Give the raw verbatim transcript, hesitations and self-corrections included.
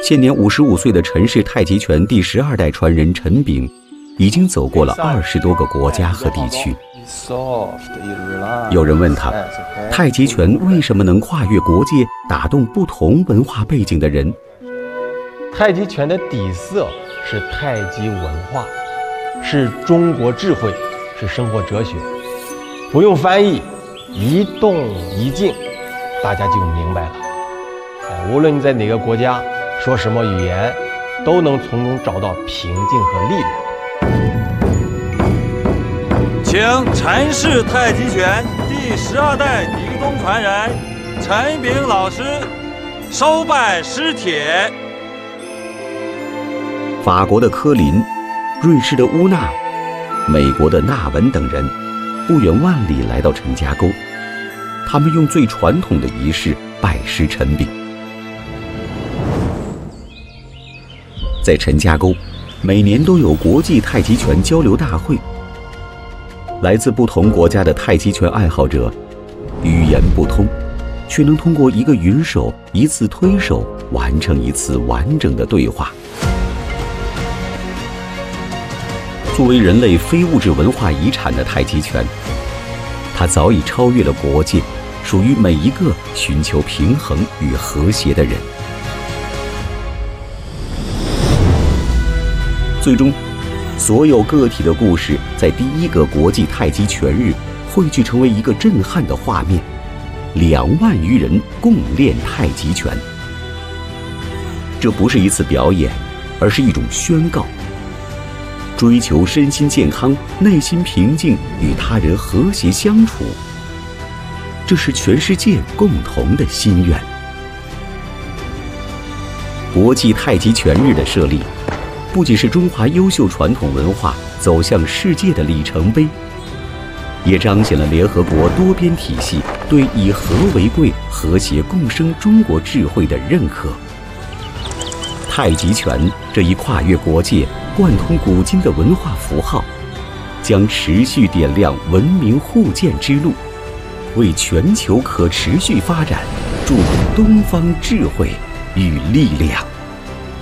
现年五十五岁的陈氏太极拳第十二代传人陈炳，已经走过了二十多个国家和地区。有人问他，太极拳为什么能跨越国界，打动不同文化背景的人？ 太极拳的底色是太极文化，是中国智慧，是生活哲学，不用翻译，一动一静，大家就明白了。哎，无论你在哪个国家，说什么语言，都能从中找到平静和力量。 请陈氏太极拳第十二代顶宗传人陈炳老师收拜师帖。 法国的科林、瑞士的乌纳、美国的纳文等人，不远万里来到陈家沟，他们用最传统的仪式拜师陈炳。在陈家沟，每年都有国际太极拳交流大会。来自不同国家的太极拳爱好者，语言不通，却能通过一个云手、一次推手，完成一次完整的对话。作为人类非物质文化遗产的太极拳，它早已超越了国界，属于每一个寻求平衡与和谐的人。最终，所有个体的故事在第一个国际太极拳日汇聚成为一个震撼的画面，两万余人共练太极拳。这不是一次表演，而是一种宣告。追求身心健康、内心平静与他人和谐相处，这是全世界共同的心愿。国际太极拳日的设立，不仅是中华优秀传统文化走向世界的里程碑，也彰显了联合国多边体系对以和为贵、和谐共生中国智慧的认可。太极拳这一跨越国界、贯通古今的文化符号，将持续点亮文明互鉴之路，为全球可持续发展注入东方智慧与力量。